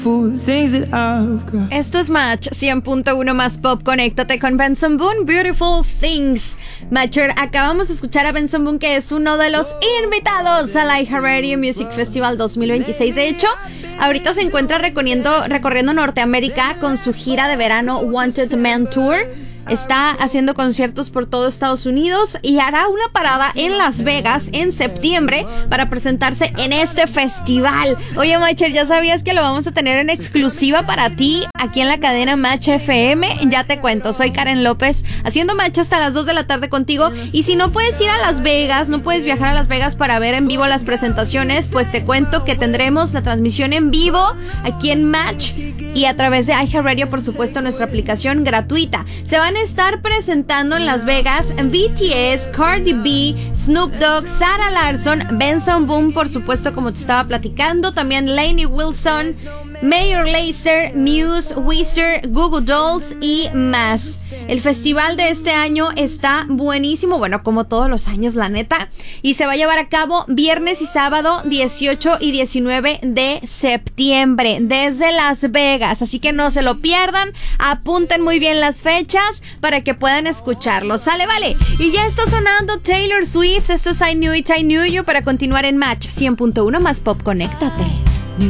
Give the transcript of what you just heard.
Esto es Match 100.1 más pop. Conéctate con Benson Boone, Beautiful Things. Matcher, acabamos de escuchar a Benson Boone, que es uno de los invitados al iHeartRadio Music Festival 2026. De hecho, ahorita se encuentra recorriendo Norteamérica con su gira de verano Wanted Man Tour. Está haciendo conciertos por todo Estados Unidos y hará una parada en Las Vegas en septiembre para presentarse en este festival. Oye, Matcher, ¿ya sabías que lo vamos a tener en exclusiva para ti aquí en la cadena Match FM? Ya te cuento, soy Karen López, haciendo Match hasta las 2 de la tarde contigo. Y si no puedes ir a Las Vegas, no puedes viajar a Las Vegas para ver en vivo las presentaciones, pues te cuento que tendremos la transmisión en vivo aquí en Match y a través de iHeartRadio, por supuesto, nuestra aplicación gratuita. Se van a estar presentando en Las Vegas BTS, Cardi B, Snoop Dogg, Sarah Larsson, Benson Boone, por supuesto, como te estaba platicando, también Lainey Wilson, Major Lazer, Muse, Weezer, Google Dolls y más. El festival de este año está buenísimo, bueno, como todos los años, la neta, y se va a llevar a cabo viernes y sábado 18 y 19 de septiembre desde Las Vegas, así que no se lo pierdan, apunten muy bien las fechas para que puedan escucharlo, ¿sale? Vale, y ya está sonando Taylor Swift, esto es I Knew It, I Knew You, para continuar en Match 100.1 más pop, conéctate.